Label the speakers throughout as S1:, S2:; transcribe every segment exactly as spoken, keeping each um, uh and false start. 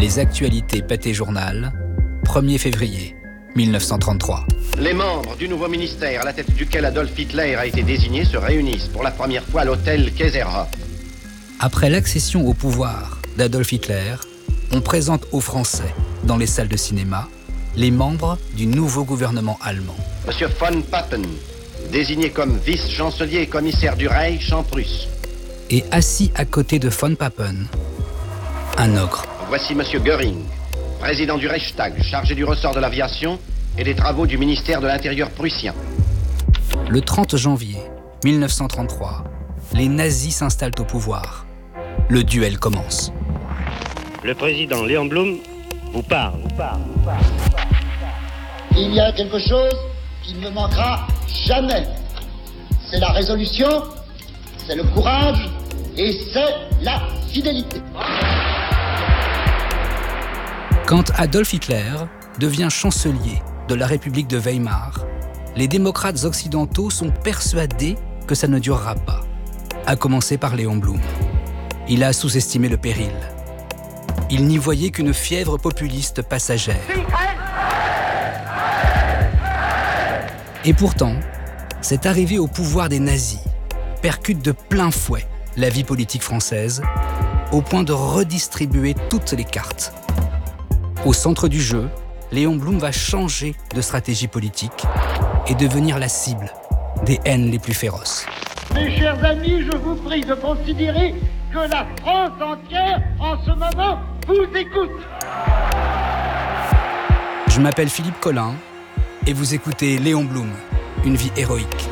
S1: Les actualités Pâté Journal, premier février mille neuf cent trente-trois.
S2: Les membres du nouveau ministère à la tête duquel Adolf Hitler a été désigné se réunissent pour la première fois à l'hôtel Kaiserhof.
S1: Après l'accession au pouvoir d'Adolf Hitler, on présente aux Français, dans les salles de cinéma, les membres du nouveau gouvernement allemand.
S2: Monsieur von Papen, désigné comme vice-chancelier et commissaire du Reich en Prusse.
S1: Et assis à côté de von Papen, un ogre.
S2: Voici Monsieur Göring, président du Reichstag, chargé du ressort de l'aviation et des travaux du ministère de l'Intérieur prussien.
S1: Le trente janvier mille neuf cent trente-trois, les nazis s'installent au pouvoir. Le duel commence.
S3: Le président Léon Blum vous parle. Vous parle, vous parle.
S4: Il y a quelque chose qui ne me manquera jamais. C'est la résolution, c'est le courage et c'est la fidélité.
S1: Quand Adolf Hitler devient chancelier de la République de Weimar, les démocrates occidentaux sont persuadés que ça ne durera pas, à commencer par Léon Blum. Il a sous-estimé le péril. Il n'y voyait qu'une fièvre populiste passagère. Et pourtant, cette arrivée au pouvoir des nazis percute de plein fouet la vie politique française, au point de redistribuer toutes les cartes. Au centre du jeu, Léon Blum va changer de stratégie politique et devenir la cible des haines les plus féroces.
S4: Mes chers amis, je vous prie de considérer que la France entière, en ce moment, vous écoute.
S1: Je m'appelle Philippe Collin et vous écoutez Léon Blum, une vie héroïque.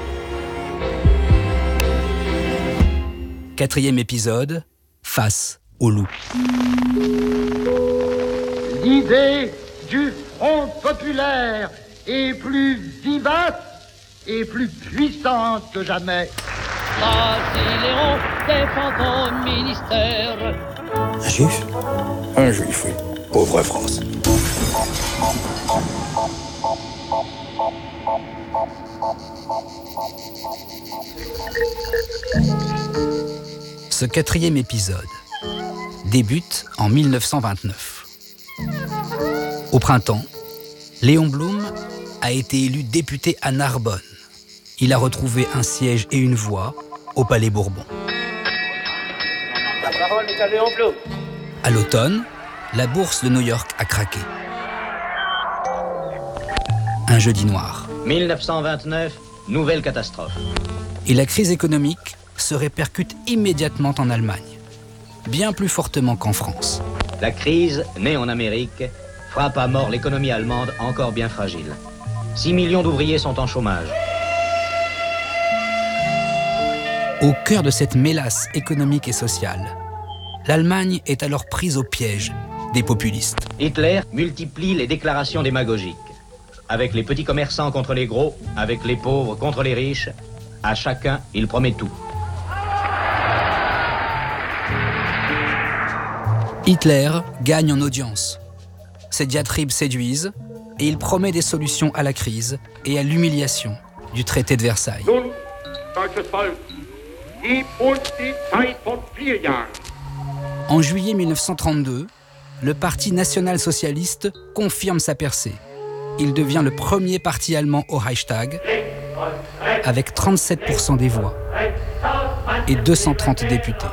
S1: Quatrième épisode, face au loup.
S4: L'idée du Front populaire est plus vivace et plus puissante que jamais.
S5: Brasiléon défend ton ministère.
S6: Un juif ? Un juif, oui. Pauvre France.
S1: Ce quatrième épisode débute en mille neuf cent vingt-neuf. Au printemps, Léon Blum a été élu député à Narbonne. Il a retrouvé un siège et une voix au Palais Bourbon.
S3: La parole est à Léon Blum.
S1: À l'automne, la bourse de New York a craqué. Un jeudi noir.
S7: mille neuf cent vingt-neuf, nouvelle catastrophe.
S1: Et la crise économique se répercute immédiatement en Allemagne, bien plus fortement qu'en France.
S7: La crise, née en Amérique, frappe à mort l'économie allemande encore bien fragile. six millions d'ouvriers sont en chômage.
S1: Au cœur de cette mélasse économique et sociale, l'Allemagne est alors prise au piège des populistes.
S7: Hitler multiplie les déclarations démagogiques. Avec les petits commerçants contre les gros, avec les pauvres contre les riches, à chacun, il promet tout.
S1: Hitler gagne en audience. Ses diatribes séduisent et il promet des solutions à la crise et à l'humiliation du traité de Versailles. En juillet mille neuf cent trente-deux, le Parti national-socialiste confirme sa percée. Il devient le premier parti allemand au Reichstag, avec trente-sept pour cent des voix et deux cent trente députés.